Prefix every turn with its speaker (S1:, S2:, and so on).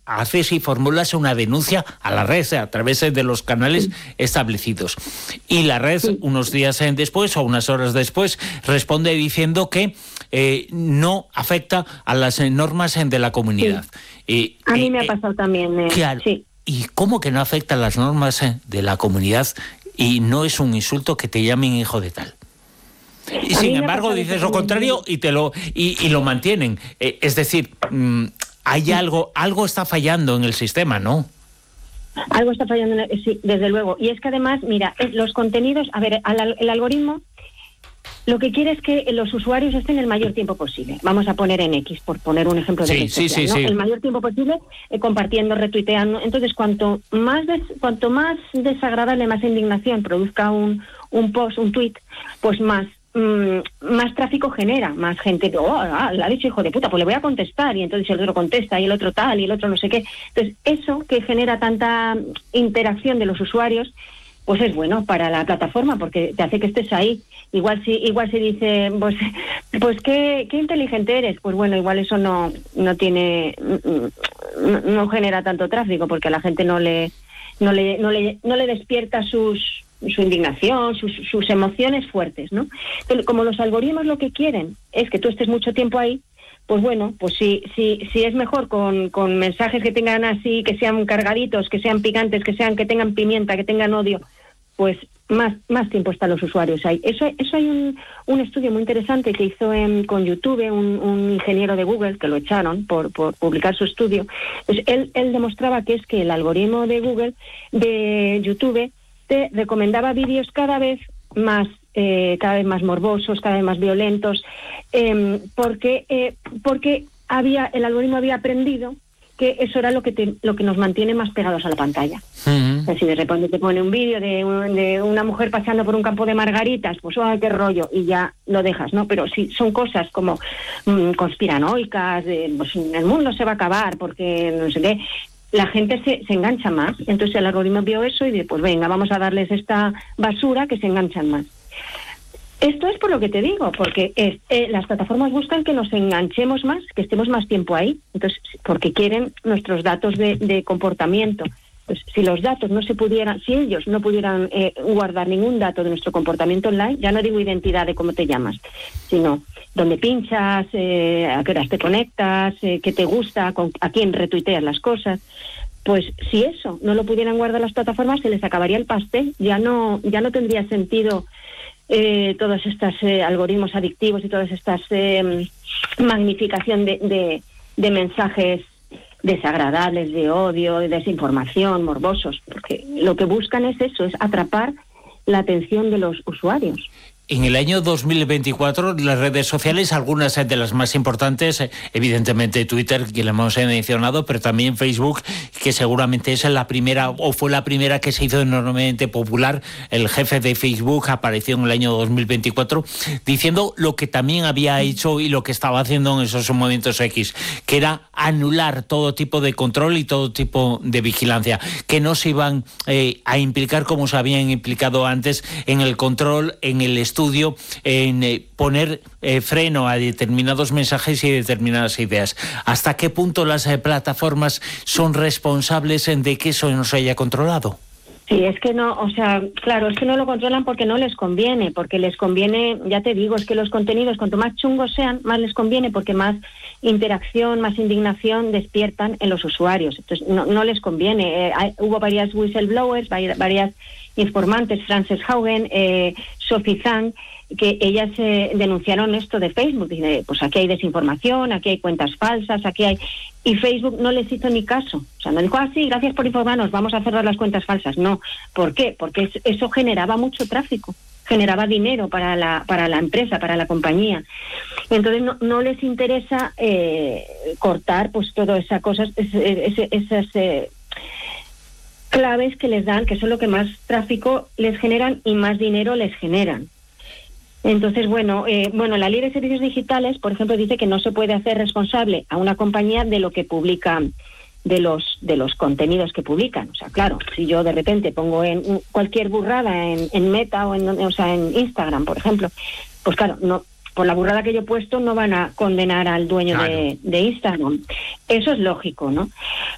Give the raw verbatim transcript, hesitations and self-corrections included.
S1: haces y formulas una denuncia a la red a través de los canales sí. establecidos. Y la red, sí. unos días después o unas horas después, responde diciendo que eh, no afecta a las normas de la comunidad.
S2: Sí. Y, a mí eh, me ha pasado también. Eh,
S1: claro.
S2: Sí.
S1: ¿Y cómo que no afecta a las normas de la comunidad y no es un insulto que te llamen hijo de tal? Y sin embargo dices lo contrario y te lo y, y lo mantienen. Eh, es decir, mmm, hay algo, algo está fallando en el sistema, ¿no?
S2: Algo está fallando, en el, sí, desde luego. Y es que además, mira, los contenidos, a ver, al, el algoritmo lo que quiere es que los usuarios estén el mayor tiempo posible. Vamos a poner en X, por poner un ejemplo de
S1: sí,
S2: red social,
S1: sí, sí,
S2: ¿no?
S1: sí.
S2: El mayor tiempo posible eh, compartiendo, retuiteando. Entonces, cuanto más des, cuanto más desagradable, más indignación produzca un, un post, un tweet, pues más mmm, más tráfico genera, más gente, oh, ah, la ha dicho hijo de puta, pues le voy a contestar, y entonces el otro contesta, y el otro tal, y el otro no sé qué. Entonces, eso que genera tanta interacción de los usuarios, pues es bueno para la plataforma, porque te hace que estés ahí. Igual si igual si dice, pues, pues qué, qué inteligente eres, pues bueno, igual eso no no tiene, no, no genera tanto tráfico, porque a la gente no le no le no le no le despierta sus su indignación, sus, sus emociones fuertes, ¿no? Pero como los algoritmos lo que quieren es que tú estés mucho tiempo ahí, pues bueno, pues si si si es mejor con, con mensajes que tengan así, que sean cargaditos, que sean picantes, que sean que tengan pimienta, que tengan odio, pues más más tiempo están los usuarios ahí. Eso eso hay un, un estudio muy interesante que hizo en, con YouTube un, un ingeniero de Google, que lo echaron por, por publicar su estudio. Pues él, él demostraba que es que el algoritmo de Google, de YouTube, te recomendaba vídeos cada vez más eh, cada vez más morbosos, cada vez más violentos, eh, porque eh, porque había el algoritmo había aprendido que eso era lo que te, lo que nos mantiene más pegados a la pantalla. Uh-huh. O sea, si de repente te pone un vídeo de, un, de una mujer paseando por un campo de margaritas, pues ¡ay, qué rollo! Y ya lo dejas, ¿no? Pero si son cosas como mmm, conspiranoicas, de, pues el mundo se va a acabar porque no sé qué, la gente se, se engancha más. Entonces el algoritmo vio eso y dice, pues venga, vamos a darles esta basura que se enganchan más. Esto es por lo que te digo, porque es, eh, las plataformas buscan que nos enganchemos más, que estemos más tiempo ahí, entonces porque quieren nuestros datos de, de comportamiento. Pues si los datos no se pudieran, si ellos no pudieran eh, guardar ningún dato de nuestro comportamiento online, ya no digo identidad de cómo te llamas, sino dónde pinchas, eh, a qué horas te conectas, eh, qué te gusta, con, a quién retuiteas las cosas. Pues si eso no lo pudieran guardar las plataformas, se les acabaría el pastel, ya no, ya no tendría sentido Eh, todos estos eh, algoritmos adictivos y todas estas eh, magnificación de, de, de mensajes desagradables, de odio, de desinformación, morbosos, porque lo que buscan es eso, es atrapar la atención de los usuarios.
S1: En el año dos mil veinticuatro, las redes sociales, algunas de las más importantes, evidentemente Twitter, que le hemos mencionado, pero también Facebook, que seguramente es la primera, o fue la primera que se hizo enormemente popular. El jefe de Facebook apareció en el año dos mil veinticuatro diciendo lo que también había hecho y lo que estaba haciendo en esos momentos X, que era anular todo tipo de control y todo tipo de vigilancia, que no se iban eh, a implicar como se habían implicado antes en el control, en el estudio, estudio en eh, poner eh, freno a determinados mensajes y determinadas ideas. ¿Hasta qué punto las eh, plataformas son responsables de que eso no se haya controlado?
S2: Sí, es que no, o sea, claro, es que no lo controlan porque no les conviene, porque les conviene, ya te digo, es que los contenidos, cuanto más chungos sean, más les conviene, porque más interacción, más indignación despiertan en los usuarios. Entonces, no, no les conviene. Eh, hay, hubo varias whistleblowers, varias, varias informantes, Frances Haugen, eh, Sophie Zhang, que ellas eh, denunciaron esto de Facebook. Dice, pues aquí hay desinformación, aquí hay cuentas falsas, aquí hay... Y Facebook no les hizo ni caso. O sea, no dijo, ah, sí, gracias por informarnos, vamos a cerrar las cuentas falsas. No. ¿Por qué? Porque eso generaba mucho tráfico, generaba dinero para la para la empresa, para la compañía. Entonces no, no les interesa eh, cortar pues todas esas cosas, ese, ese, esas... Eh, claves que les dan, que son lo que más tráfico les generan y más dinero les generan. Entonces, bueno, eh, bueno, la Ley de Servicios Digitales, por ejemplo, dice que no se puede hacer responsable a una compañía de lo que publica, de los de los contenidos que publican. O sea, claro, si yo de repente pongo en cualquier burrada en, en Meta o en, o sea, en Instagram, por ejemplo, pues claro, no, por la burrada que yo he puesto no van a condenar al dueño claro. de, de Instagram. Eso es lógico, ¿no?